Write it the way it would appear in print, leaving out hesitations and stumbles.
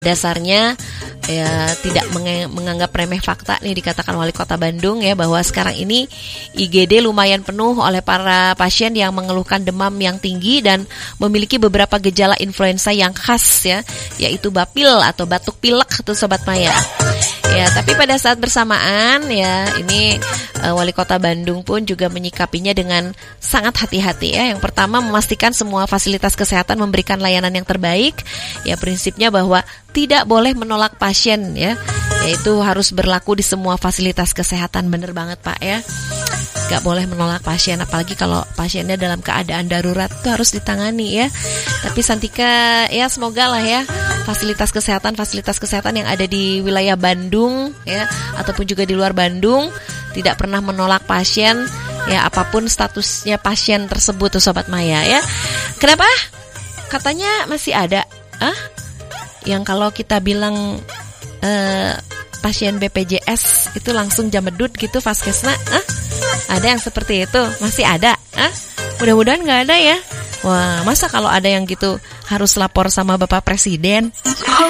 dasarnya ya tidak menganggap remeh fakta nih dikatakan Wali Kota Bandung ya, bahwa sekarang ini IGD lumayan penuh oleh para pasien yang mengeluhkan demam yang tinggi dan memiliki beberapa gejala influenza yang khas ya, yaitu bapil atau batuk pilek tuh Sobat Maya. Ya, tapi pada saat bersamaan ya ini Wali Kota Bandung pun juga menyikapinya dengan sangat hati-hati ya. Yang pertama, memastikan semua fasilitas kesehatan memberikan layanan yang terbaik. Ya, prinsipnya bahwa tidak boleh menolak pasien ya. Yaitu harus berlaku di semua fasilitas kesehatan. Bener banget Pak ya. Gak boleh menolak pasien, apalagi kalau pasiennya dalam keadaan darurat, itu harus ditangani ya. Tapi Santika ya semoga lah ya fasilitas kesehatan yang ada di wilayah Bandung ya, ataupun juga di luar Bandung tidak pernah menolak pasien ya, apapun statusnya pasien tersebut tuh Sobat Maya ya. Kenapa? Katanya masih ada yang kalau kita bilang pasien BPJS itu langsung jamedut gitu Vaskesna. Ada yang seperti itu? Masih ada? Mudah-mudahan gak ada ya. Wah, masa kalau ada yang gitu harus lapor sama Bapak Presiden?